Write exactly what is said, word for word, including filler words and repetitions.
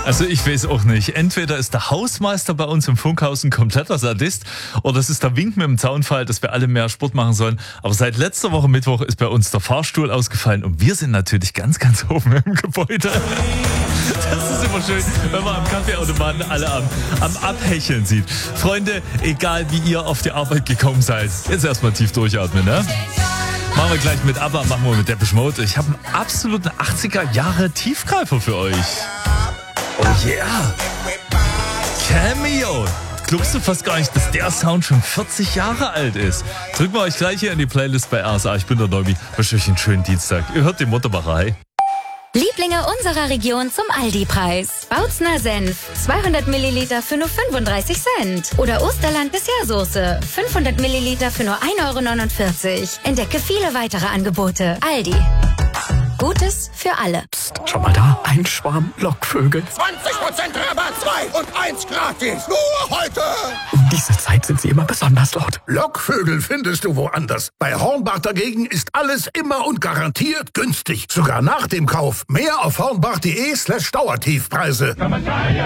Also ich weiß auch nicht. Entweder ist der Hausmeister bei uns im Funkhaus ein kompletter Sadist oder es ist der Wink mit dem Zaunfall, dass wir alle mehr Sport machen sollen. Aber seit letzter Woche Mittwoch ist bei uns der Fahrstuhl ausgefallen und wir sind natürlich ganz, ganz oben im Gebäude. Das ist immer schön, wenn man am Kaffeeautomaten alle am, am Abhecheln sieht. Freunde, egal wie ihr auf die Arbeit gekommen seid, jetzt erstmal tief durchatmen, ne? Machen wir gleich mit ABBA, machen wir mit Depeche Mode. Ich habe einen absoluten achtziger Jahre Tiefgreifer für euch. Oh yeah! Cameo! Glaubst du fast gar nicht, dass der Sound schon vierzig Jahre alt ist? Drücken wir euch gleich hier in die Playlist bei R S A. Ich bin der Neubi. Wünsche euch einen schönen Dienstag. Ihr hört die Muttermacherei. Lieblinge unserer Region zum Aldi-Preis. Bautzner Senf, zweihundert Milliliter für nur fünfunddreißig Cent. Oder Osterland Dessertsoße, fünfhundert Milliliter für nur ein Euro neunundvierzig. Entdecke viele weitere Angebote. Aldi. Gutes für alle. Psst, schau mal da, ein Schwarm Lockvögel. zwanzig Prozent Rabatt, zwei und eins gratis. Nur heute. Um diese Zeit sind sie immer besonders laut. Lockvögel findest du woanders. Bei Hornbach dagegen ist alles immer und garantiert günstig. Sogar nach dem Kauf. Mehr auf hornbach.de slash Dauertiefpreise.